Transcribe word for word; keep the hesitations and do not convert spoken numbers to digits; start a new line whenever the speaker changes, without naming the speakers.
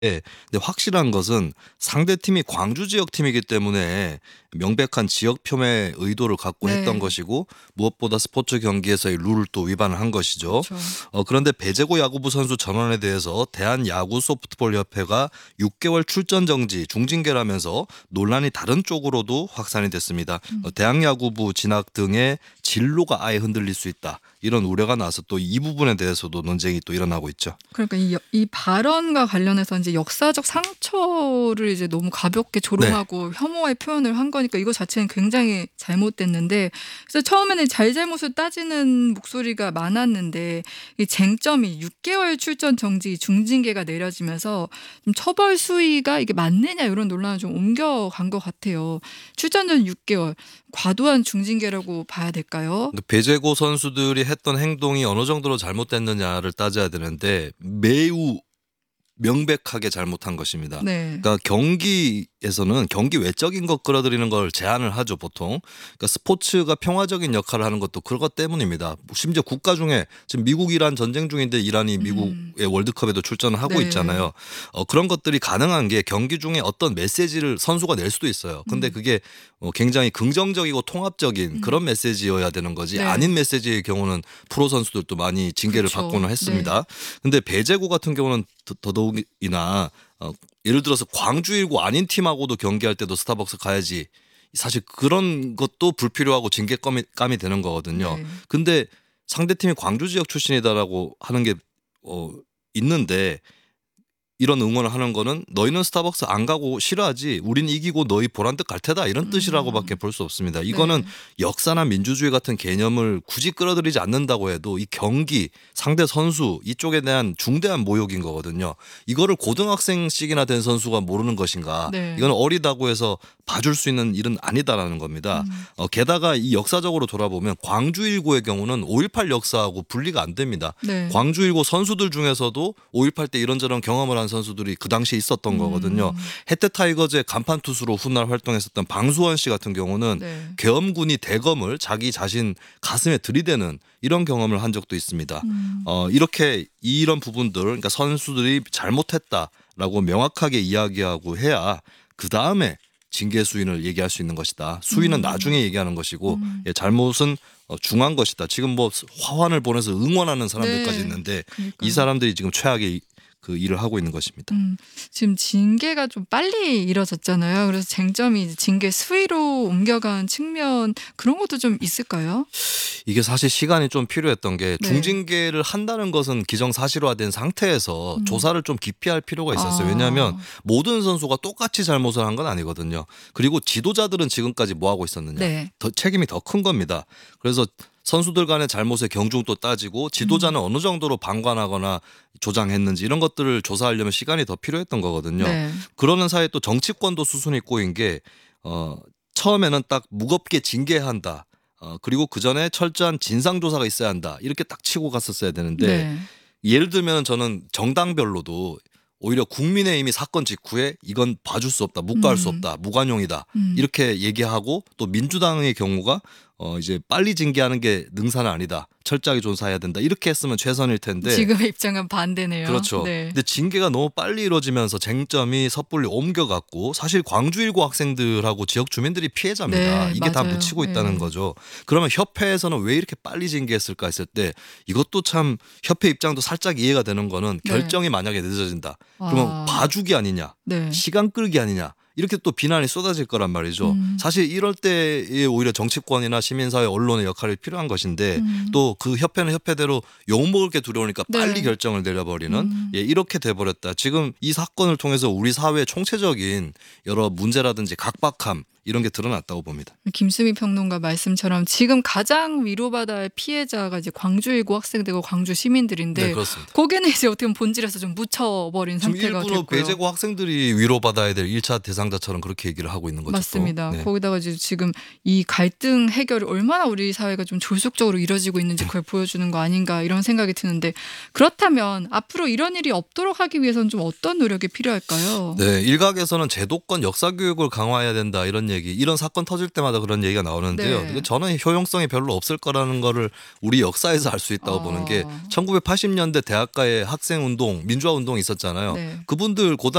예. 근데 확실한 것은 상대팀이 광주 지역 팀이기 때문에 명백한 지역 표명의 의도를 갖고 했던
네.
것이고 무엇보다 스포츠 경기에서의 룰을 또 위반을 한 것이죠.
그렇죠.
어 그런데 배제고 야구부 선수 전원에 대해서 대한야구소프트볼협회가 육 개월 출전 정지 중징계라면서 논란이 다른 쪽으로도 확산이 됐습니다.
음.
어 대학야구부 진학 등의 진로가 아예 흔들릴 수 있다. 이런 우려가 나서 또 이 부분에 대해서도 논쟁이 또 일어나고 있죠.
그러니까 이, 여- 이 발언과 관련해서 이제 역사적 상처를 이제 너무 가볍게
네.
조롱하고 혐오의 표현을 한 거니까 이거 자체는 굉장히 잘못됐는데, 그래서 처음에는 잘잘못을 따지는 목소리가 많았는데 이 쟁점이 육 개월 출전 정지 중징계가 내려지면서 좀 처벌 수위가 이게 맞느냐 이런 논란을 좀 옮겨간 것 같아요. 출전 전 육 개월 과도한 중징계라고 봐야 될까요?
그 배제고 선수들이 했던 행동이 어느 정도로 잘못됐느냐를 따져야 되는데 매우 명백하게 잘못한 것입니다.
네.
그러니까 경기에서는 경기 외적인 것 끌어들이는 걸 제한을 하죠 보통. 그러니까 스포츠가 평화적인 역할을 하는 것도 그것 때문입니다. 심지어 국가 중에 지금 미국 이란 전쟁 중인데 이란이 미국의
음.
월드컵에도 출전을 하고
네.
있잖아요. 어, 그런 것들이 가능한 게 경기 중에 어떤 메시지를 선수가 낼 수도 있어요. 근데
음.
그게 어, 굉장히 긍정적이고 통합적인
음.
그런 메시지여야 되는 거지
네.
아닌 메시지의 경우는 프로 선수들도 많이 징계를
그렇죠.
받고는 했습니다. 근데 배제구 같은 경우는 더- 더더욱이나 어, 예를 들어서 광주일고 아닌 팀하고도 경기할 때도 스타벅스 가야지. 사실 그런 것도 불필요하고 징계감이 감이 되는 거거든요.
네.
근데 상대팀이 광주 지역 출신이다라고 하는 게 어, 있는데 이런 응원을 하는 거는 너희는 스타벅스 안 가고 싫어하지 우린 이기고 너희 보란 듯 갈 테다 이런 뜻이라고밖에
음.
볼 수 없습니다. 이거는
네.
역사나 민주주의 같은 개념을 굳이 끌어들이지 않는다고 해도 이 경기 상대 선수 이쪽에 대한 중대한 모욕인 거거든요. 이거를 고등학생씩이나 된 선수가 모르는 것인가.
네.
이건 어리다고 해서 봐줄 수 있는 일은 아니다라는 겁니다.
음.
어, 게다가 이 역사적으로 돌아보면 광주일고의 경우는 오일팔 역사하고 분리가 안 됩니다.
네.
광주일고 선수들 중에서도 오일팔 때 이런저런 경험을 한 선수들이 그 당시에 있었던 거거든요.
음.
혜태 타이거즈의 간판 투수로 훗날 활동했었던 방수원 씨 같은 경우는
네.
계엄군이 대검을 자기 자신 가슴에 들이대는 이런 경험을 한 적도 있습니다.
음.
어, 이렇게 이런 부분들 그러니까 선수들이 잘못했다라고 명확하게 이야기하고 해야 그 다음에 징계 수위를 얘기할 수 있는 것이다. 수위는
음.
나중에 얘기하는 것이고
음.
예, 잘못은 어, 중한 것이다. 지금 뭐 화환을 보내서 응원하는 사람들까지
네.
있는데
그러니까요.
이 사람들이 지금 최악의 그 일을 하고 있는 것입니다.
음, 지금 징계가 좀 빨리 이뤄졌잖아요. 그래서 쟁점이 이제 징계 수위로 옮겨간 측면 그런 것도 좀 있을까요?
이게 사실 시간이 좀 필요했던 게
네.
중징계를 한다는 것은 기정사실화된 상태에서
음.
조사를 좀 깊이 할 필요가 있었어요.
아.
왜냐하면 모든 선수가 똑같이 잘못을 한 건 아니거든요. 그리고 지도자들은 지금까지 뭐 하고 있었느냐.
네.
더 책임이 더 큰 겁니다. 그래서 선수들 간의 잘못의 경중도 따지고 지도자는
음.
어느 정도로 방관하거나 조장했는지 이런 것들을 조사하려면 시간이 더 필요했던 거거든요.
네.
그러는 사이에 또 정치권도 수순이 꼬인 게 어, 처음에는 딱 무겁게 징계한다. 어, 그리고 그 전에 철저한 진상조사가 있어야 한다. 이렇게 딱 치고 갔었어야 되는데
네.
예를 들면 저는 정당별로도 오히려 국민의힘이 사건 직후에 이건 봐줄 수 없다, 묵과할 수
음.
없다, 무관용이다
음.
이렇게 얘기하고 또 민주당의 경우가 어 이제 빨리 징계하는 게 능사는 아니다, 철저하게 조사해야 된다 이렇게 했으면 최선일 텐데.
지금의 입장은 반대네요.
그렇죠.
네.
근데 징계가 너무 빨리 이루어지면서 쟁점이 섣불리 옮겨갔고 사실 광주일고 학생들하고 지역 주민들이 피해자입니다.
네,
이게 다
맞아요.
묻히고 있다는
네.
거죠. 그러면 협회에서는 왜 이렇게 빨리 징계했을까 했을 때 이것도 참 협회 입장도 살짝 이해가 되는 거는
네.
결정이 만약에 늦어진다. 그러면
아.
봐주기 아니냐,
네.
시간 끌기 아니냐. 이렇게 또 비난이 쏟아질 거란 말이죠.
음.
사실 이럴 때에 오히려 정치권이나 시민사회 언론의 역할이 필요한 것인데
음.
또 그 협회는 협회대로 욕먹을 게 두려우니까
네.
빨리 결정을 내려버리는
음.
예, 이렇게 돼버렸다. 지금 이 사건을 통해서 우리 사회의 총체적인 여러 문제라든지 각박함 이런 게 드러났다고 봅니다.
김수미 평론가 말씀처럼 지금 가장 위로받아야 할 피해자가 이제 광주일고 학생들과 광주 시민들인데
네, 그렇습니다.
거기는 이제 어떻게 보면 본질에서 좀 묻혀버린
지금
상태가
일부러
됐고요.
배제고 학생들이 위로받아야 될 일 차 대상자처럼 그렇게 얘기를 하고 있는 거죠. 또.
맞습니다.
네.
거기다가 이제 지금 이 갈등 해결이 얼마나 우리 사회가 좀 졸속적으로 이루어지고 있는지 그걸 보여주는 거 아닌가 이런 생각이 드는데, 그렇다면 앞으로 이런 일이 없도록 하기 위해서는 좀 어떤 노력이 필요할까요?
네, 일각에서는 제도권 역사 교육을 강화해야 된다 이런 얘기, 이런 사건 터질 때마다 그런 얘기가 나오는데요.
네.
이거 저는 효용성이 별로 없을 거라는 거를 우리 역사에서 알 수 있다고
어.
보는 게 천구백팔십 년대 대학가의 학생 운동, 민주화 운동이 있었잖아요.
네.
그분들 고등